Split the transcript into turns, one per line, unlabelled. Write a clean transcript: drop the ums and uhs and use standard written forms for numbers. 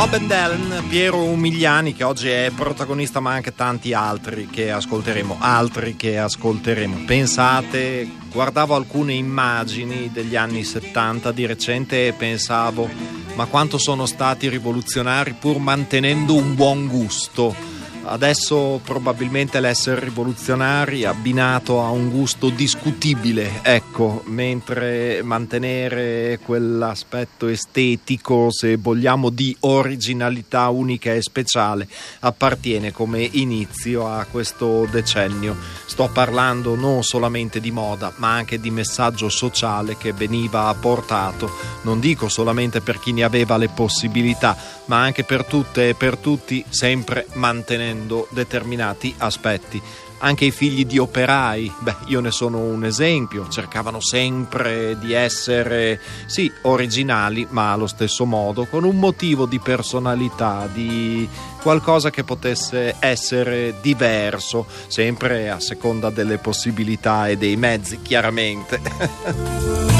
Bob Dylan, Piero Umiliani, che oggi è protagonista, ma anche tanti altri che ascolteremo. Pensate, guardavo alcune immagini degli anni 70 di recente e pensavo, ma quanto sono stati rivoluzionari pur mantenendo un buon gusto. Adesso probabilmente l'essere rivoluzionari abbinato a un gusto discutibile, ecco, mentre mantenere quell'aspetto estetico, se vogliamo, di originalità unica e speciale appartiene come inizio a questo decennio. Sto parlando non solamente di moda, ma anche di messaggio sociale che veniva portato, non dico solamente per chi ne aveva le possibilità, ma anche per tutte e per tutti, sempre mantenendo determinati aspetti. Anche i figli di operai, io ne sono un esempio, cercavano sempre di essere, sì, originali, ma allo stesso modo con un motivo di personalità, di qualcosa che potesse essere diverso, sempre a seconda delle possibilità e dei mezzi, chiaramente.